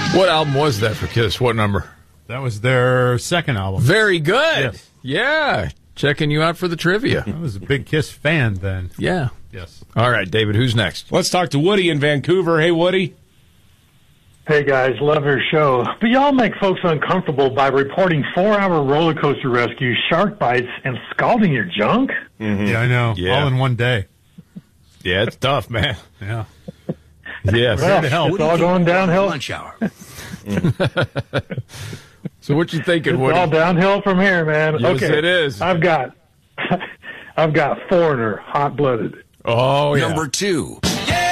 What album was that for Kiss? What number? That was their second album. Very good. Yes. Yeah. Checking you out for the trivia. I was a big Kiss fan then. Yeah. Yes. All right, David, who's next? Let's talk to Woody in Vancouver. Hey, Woody. Hey guys, love your show. But y'all make folks uncomfortable by reporting 4-hour roller coaster rescues, shark bites, and scalding your junk. Mm-hmm. Yeah, I know. Yeah. All in one day. Yeah, it's tough, man. Yeah. Yes. Well, it's all going downhill. Lunch hour. So what you thinking, It's Woody? all downhill from here, man. Yes, okay, it is. I've got Foreigner, hot blooded. Oh, yeah. Number 2.